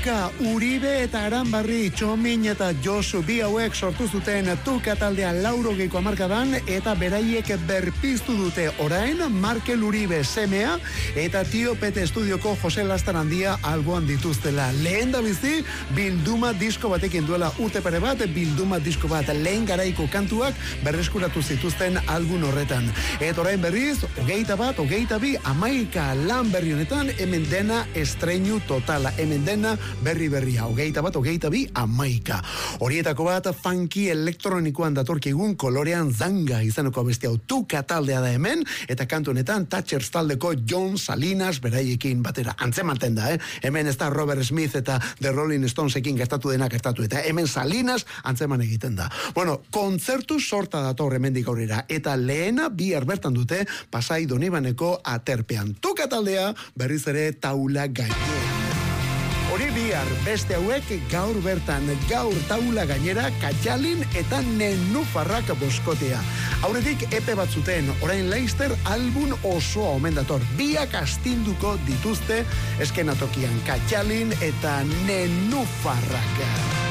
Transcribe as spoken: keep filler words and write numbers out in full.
Tuka, Uribe eta Aranbarri, Txomin eta Josu bi hauek sortu zuten Tuka taldea laurogeiko hamarkadan eta beraiek berpiztu dute orain Markel Uribe semea eta Tio Pete Estudioko Jose Lastarandia alboan dituztela. Lehen da bizi, bilduma disko batekin duela urte pare bat, bilduma disko bat lehen garaiko kantuak berreskuratu zituzten album horretan. Eta orain berriz, hogeita bat, hogeita bi, amaika lan berri honetan, hemen dena estreinu totala, hemen dena berri berria, hogeita bat, hogeita bi, amaika. Horietako bat, funky elektronikoan datorkigun kolorean zanga izaneko abesti hau Tuka taldea da hemen, eta kantu honetan Thatchers taldeko John Salinas beraiekin batera. Antzematen da, eh? Hemen ez da Robert Smith eta The Rolling Stonesekin gertatu dena gertatu, eta hemen Salinas antzeman egiten da. Bueno, kontzertu sorta dator hemendik aurrera, eta lehena bihar bertan dute Pasai Donibaneko aterpean. Tuka taldea berriz ere taula gainean. Hori bihar, beste hauek gaur bertan, gaur taula gainera, Katxalin eta Nenufarrak boskotea. Aurretik epe bat zuten, orain Leicester album osoa omen dator. Biak astinduko dituzte eskenatokian, Katxalin eta Nenufarrak.